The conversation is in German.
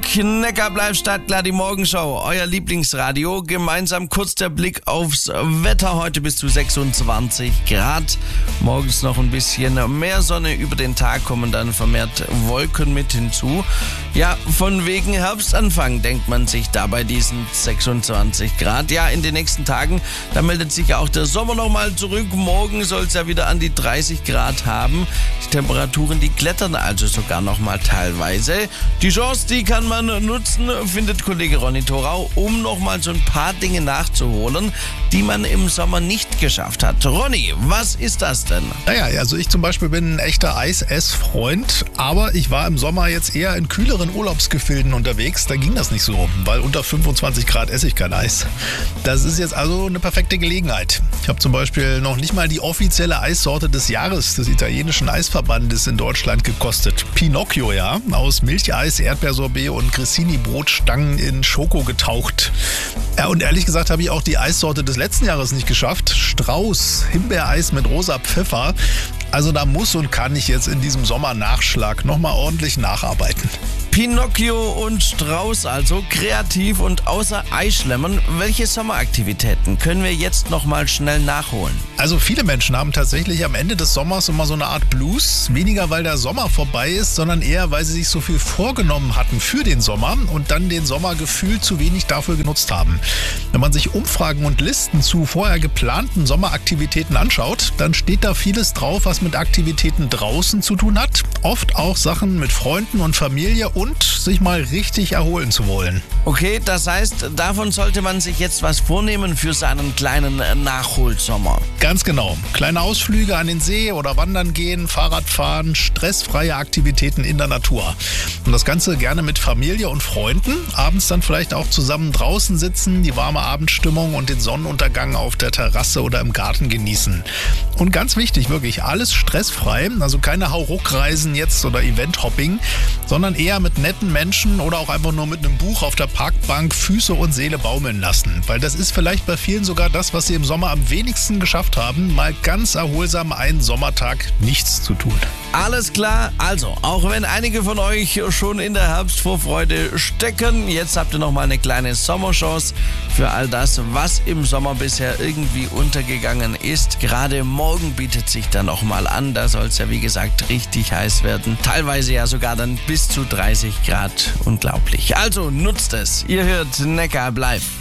Neckar bleibt startklar, die Morgenschau, euer Lieblingsradio. Gemeinsam kurz der Blick aufs Wetter, heute bis zu 26 Grad. Morgens noch ein bisschen mehr Sonne, über den Tag kommen dann vermehrt Wolken mit hinzu. Ja, von wegen Herbstanfang denkt man sich da bei diesen 26 Grad. Ja, in den nächsten Tagen, da meldet sich auch der Sommer nochmal zurück. Morgen soll es ja wieder an die 30 Grad haben. Die Temperaturen, die klettern also sogar nochmal teilweise. Die Chance, die kann man nutzen, findet Kollege Ronny Thorau, um nochmal so ein paar Dinge nachzuholen, die man im Sommer nicht geschafft hat. Ronny, was ist das denn? Naja, also ich zum Beispiel bin ein echter Eisessfreund, aber ich war im Sommer jetzt eher in kühleren Urlaubsgefilden unterwegs. Da ging das nicht so, weil unter 25 Grad esse ich kein Eis. Das ist jetzt also eine perfekte Gelegenheit. Ich habe zum Beispiel noch nicht mal die offizielle Eissorte des Jahres des italienischen Eisverbandes in Deutschland gekostet. Pinocchio, ja, aus Milcheis, Erdbeersorbet und Grissini-Brotstangen in Schoko getaucht. Ja, und ehrlich gesagt habe ich auch die Eissorte des letzten Jahres nicht geschafft. Strauß, Himbeereis mit rosa Pfeffer. Also da muss und kann ich jetzt in diesem Sommernachschlag nochmal ordentlich nacharbeiten. Pinocchio und Strauß also, kreativ und außer Eischlemmern. Welche Sommeraktivitäten können wir jetzt nochmal schnell nachholen? Also viele Menschen haben tatsächlich am Ende des Sommers immer so eine Art Blues. Weniger, weil der Sommer vorbei ist, sondern eher, weil sie sich so viel vorgenommen hatten für den Sommer und dann den Sommer gefühlt zu wenig dafür genutzt haben. Wenn man sich Umfragen und Listen zu vorher geplanten Sommeraktivitäten anschaut, dann steht da vieles drauf, was mit Aktivitäten draußen zu tun hat. Oft auch Sachen mit Freunden und Familie und sich mal richtig erholen zu wollen. Okay, das heißt, davon sollte man sich jetzt was vornehmen für seinen kleinen Nachholsommer. Ganz genau. Kleine Ausflüge an den See oder wandern gehen, Fahrradfahren, stressfreie Aktivitäten in der Natur. Und das Ganze gerne mit Familie und Freunden. Abends dann vielleicht auch zusammen draußen sitzen, die warme Abendstimmung und den Sonnenuntergang auf der Terrasse oder im Garten genießen. Und ganz wichtig, wirklich alles stressfrei. Also keine Hauruck-Reisen jetzt oder Event-Hopping, sondern eher mit netten Menschen oder auch einfach nur mit einem Buch auf der Parkbank Füße und Seele baumeln lassen. Weil das ist vielleicht bei vielen sogar das, was sie im Sommer am wenigsten geschafft haben, mal ganz erholsam einen Sommertag nichts zu tun. Alles klar, also auch wenn einige von euch schon in der Herbstvorfreude stecken, jetzt habt ihr nochmal eine kleine Sommerchance für all das, was im Sommer bisher irgendwie untergegangen ist. Gerade morgen bietet sich da nochmal an, da soll es ja wie gesagt richtig heiß werden. Teilweise ja sogar dann bis zu 30 Grad. Unglaublich. Also nutzt es. Ihr hört Neckar bleibt.